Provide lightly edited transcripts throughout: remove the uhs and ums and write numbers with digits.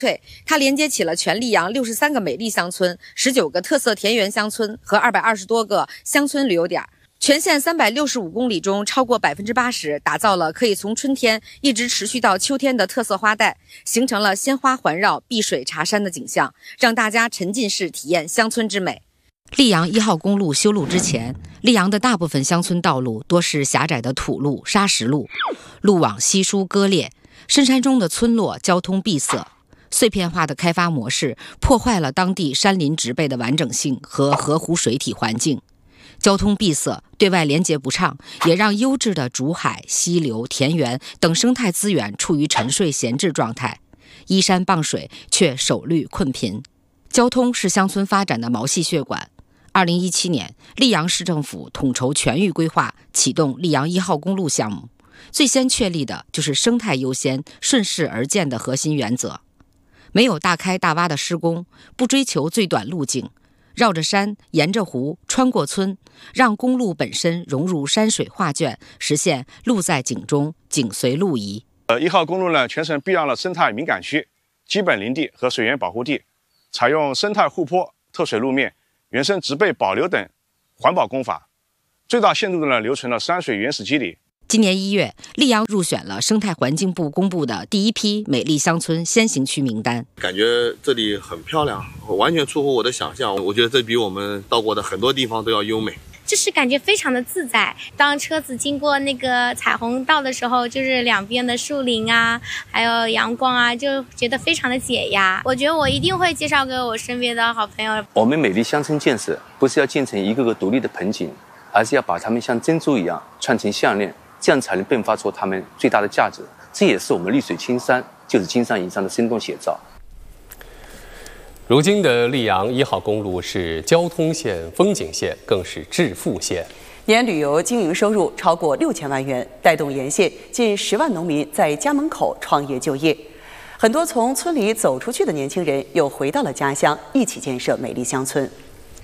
对，它连接起了全溧阳63个美丽乡村、19个特色田园乡村和220多个乡村旅游点。全县365公里中，超过80%打造了可以从春天一直持续到秋天的特色花带，形成了鲜花环绕、碧水茶山的景象，让大家沉浸式体验乡村之美。溧阳1号公路修路之前，溧阳的大部分乡村道路多是狭窄的土路、砂石路，路网稀疏割裂，深山中的村落交通闭塞。碎片化的开发模式破坏了当地山林植被的完整性和河湖水体环境。交通闭塞，对外连接不畅，也让优质的竹海、溪流、田园等生态资源处于沉睡闲置状态，依山傍水却守绿困贫。交通是乡村发展的毛细血管。2017年，溧阳市政府统筹全域规划，启动溧阳1号公路项目。最先确立的就是生态优先、顺势而建的核心原则。没有大开大挖的施工，不追求最短路径，绕着山，沿着湖，穿过村，让公路本身融入山水画卷，实现路在景中，景随路移。 1号公路呢，全程避让了生态敏感区、基本林地和水源保护地，采用生态护坡、特水路面、原生植被保留等环保工法，最大限度的留存了山水原始肌理。 今年1月，溧阳入选了生态环境部公布的第一批美丽乡村先行区名单。 感觉这里很漂亮，完全出乎我的想象。我觉得这比我们到过的很多地方都要优美。 就是感觉非常的自在。当车子经过那个彩虹道的时候，就是两边的树林啊，还有阳光啊，就觉得非常的解压。我觉得我一定会介绍给我身边的好朋友。 我们美丽乡村建设不是要建成一个个独立的盆景，而是要把它们像珍珠一样串成项链，这样才能迸发出它们最大的价值。这也是我们绿水青山就是金山银山的生动写照。 如今的溧阳1号公路是交通线、风景线，更是致富线。 年旅游经营收入超过6000万元，带动沿线近10万农民在家门口创业就业。很多从村里走出去的年轻人又回到了家乡，一起建设美丽乡村。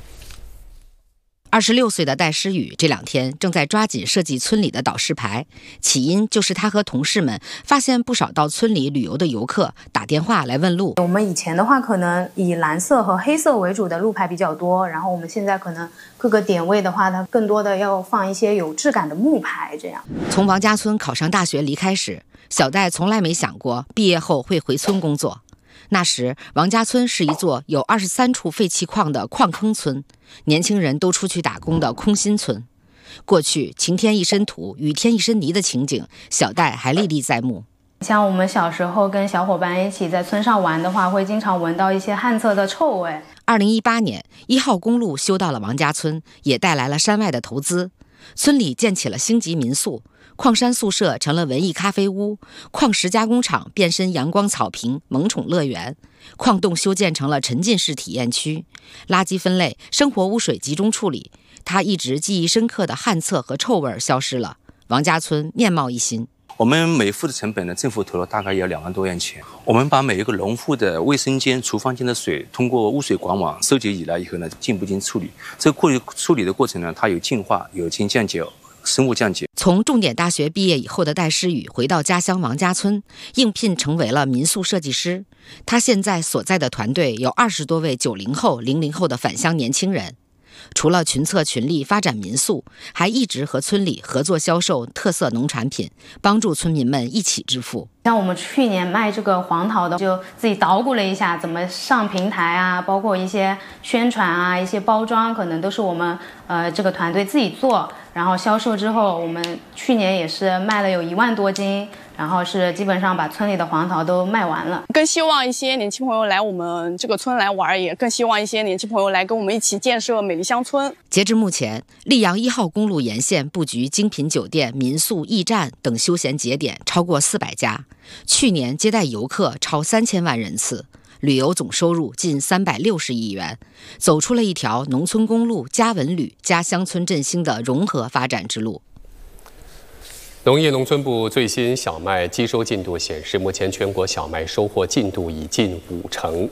26岁的戴诗雨这2天正在抓紧设计村里的导师牌，起因就是他和同事们发现不少到村里旅游的游客打电话来问路。 我们以前的话可能以蓝色和黑色为主的路牌比较多，然后我们现在可能各个点位的话，它更多的要放一些有质感的木牌。这样， 从王家村考上大学离开时，小戴从来没想过毕业后会回村工作。那时王家村是一座有23处废弃矿的矿坑村，年轻人都出去打工的空心村。过去晴天一身土，雨天一身泥的情景，小戴还历历在目。 像我们小时候跟小伙伴一起在村上玩的话，会经常闻到一些旱厕的臭味。 2018年1号公路修到了王家村，也带来了山外的投资，村里建起了星级民宿，矿山宿舍成了文艺咖啡屋，矿石加工厂变身阳光草坪、萌宠乐园，矿洞修建成了沉浸式体验区，垃圾分类、生活污水集中处理，他一直记忆深刻的旱厕和臭味消失了，王家村面貌一新。 我们每户的成本呢，政府投了大概要2万多元钱。我们把每一个农户的卫生间、厨房间的水，通过污水管网收集以来以后呢，进步进处理。这个处理的过程呢，它有净化、有氢降解、生物降解。 从重点大学毕业以后的戴诗雨回到家乡王家村，应聘成为了民宿设计师。他现在所在的团队有20多位90后、00后的返乡年轻人。除了群策群力发展民宿，还一直和村里合作销售特色农产品，帮助村民们一起致富。 像我们去年卖这个黄桃的，就自己捣鼓了一下怎么上平台啊，包括一些宣传啊，一些包装，可能都是我们这个团队自己做。然后销售之后，我们去年也是卖了有1万多斤，然后是基本上把村里的黄桃都卖完了。 更希望一些年轻朋友来我们这个村来玩，也更希望一些年轻朋友来跟我们一起建设美丽乡村。 截至目前，溧阳1号公路沿线布局精品酒店、民宿、驿站等休闲节点超过400家，去年接待游客超3000万人次，旅游总收入近360亿元，走出了一条农村公路加文旅加乡村振兴的融合发展之路。 农业农村部最新小麦机收进度显示，目前全国小麦收获进度已近50%。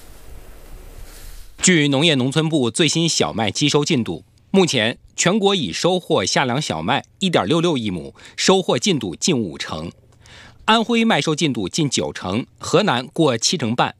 据农业农村部最新小麦机收进度，目前全国已收获夏粮小麦 1.66 亿亩，收获进度近50%。安徽麦收进度近90%，河南过70%半，